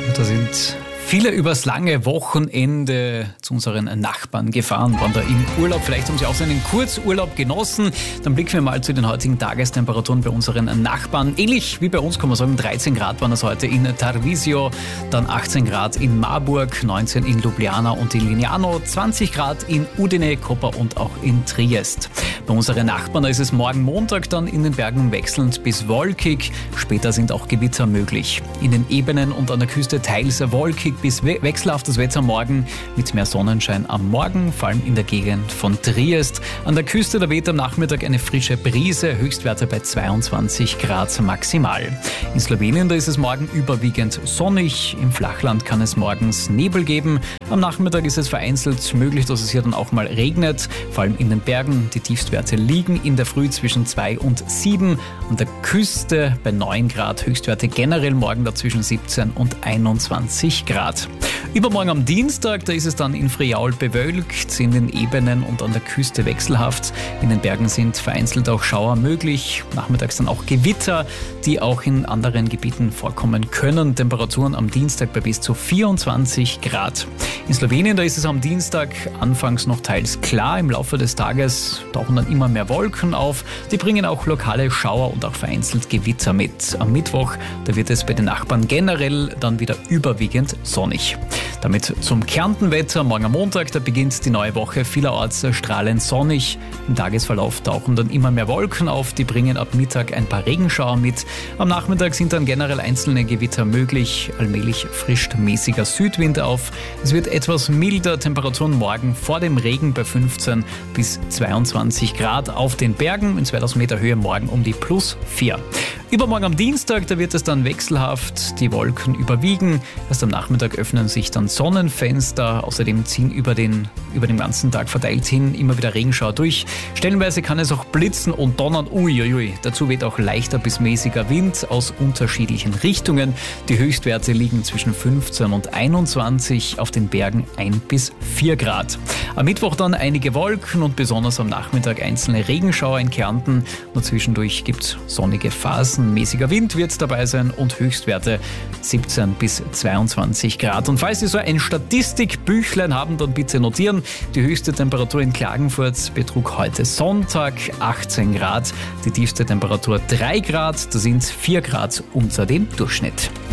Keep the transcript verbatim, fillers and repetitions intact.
Da sind viele übers lange Wochenende zu unseren Nachbarn gefahren, waren da im Urlaub. Vielleicht haben sie auch so einen Kurzurlaub genossen. Dann blicken wir mal zu den heutigen Tagestemperaturen bei unseren Nachbarn. Ähnlich wie bei uns, kann man sagen, dreizehn Grad waren es heute in Tarvisio, dann achtzehn Grad in Marburg, neunzehn in Ljubljana und in Lignano, zwanzig Grad in Udine, Koper und auch in Triest. Bei unseren Nachbarn ist es morgen Montag dann in den Bergen wechselnd bis wolkig. Später sind auch Gewitter möglich. In den Ebenen und an der Küste teils wolkig bis we- wechselhaftes Wetter morgen mit mehr Sonnenschein am Morgen, vor allem in der Gegend von Triest. An der Küste da weht am Nachmittag eine frische Brise, Höchstwerte bei zweiundzwanzig Grad maximal. In Slowenien da ist es morgen überwiegend sonnig. Im Flachland kann es morgens Nebel geben. Am Nachmittag ist es vereinzelt möglich, dass es hier dann auch mal regnet, vor allem in den Bergen. Die Tiefstwerte liegen in der Früh zwischen zwei und sieben. An der Küste bei neun Grad, Höchstwerte generell morgen dazwischen siebzehn und einundzwanzig Grad. Übermorgen am Dienstag, da ist es dann in Friaul bewölkt, in den Ebenen und an der Küste wechselhaft. In den Bergen sind vereinzelt auch Schauer möglich, nachmittags dann auch Gewitter, die auch in anderen Gebieten vorkommen können. Temperaturen am Dienstag bei bis zu vierundzwanzig Grad. In Slowenien, da ist es am Dienstag anfangs noch teils klar. Im Laufe des Tages tauchen dann immer mehr Wolken auf. Die bringen auch lokale Schauer und auch vereinzelt Gewitter mit. Am Mittwoch, da wird es bei den Nachbarn generell dann wieder überwiegend sonnig. Damit zum Kärntenwetter. Morgen am Montag, da beginnt die neue Woche vielerorts strahlend sonnig. Im Tagesverlauf tauchen dann immer mehr Wolken auf. Die bringen ab Mittag ein paar Regenschauer mit. Am Nachmittag sind dann generell einzelne Gewitter möglich. Allmählich frischt mäßiger Südwind auf. Es wird etwas milder. Temperaturen morgen vor dem Regen bei fünfzehn bis zweiundzwanzig Grad auf den Bergen. In zweitausend Meter Höhe morgen um die plus vier. Übermorgen am Dienstag, da wird es dann wechselhaft, die Wolken überwiegen. Erst am Nachmittag öffnen sich dann Sonnenfenster. Außerdem ziehen über den, über den ganzen Tag verteilt hin immer wieder Regenschauer durch. Stellenweise kann es auch blitzen und donnern. Uiuiui. Dazu weht auch leichter bis mäßiger Wind aus unterschiedlichen Richtungen. Die Höchstwerte liegen zwischen fünfzehn und einundzwanzig, auf den Bergen ein bis vier Grad. Am Mittwoch dann einige Wolken und besonders am Nachmittag einzelne Regenschauer in Kärnten. Nur zwischendurch gibt es sonnige Phasen. Mäßiger Wind wird dabei sein und Höchstwerte siebzehn bis zweiundzwanzig Grad. Und falls Sie so ein Statistikbüchlein haben, dann bitte notieren. Die höchste Temperatur in Klagenfurt betrug heute Sonntag achtzehn Grad. Die tiefste Temperatur drei Grad. Das sind vier Grad unter dem Durchschnitt.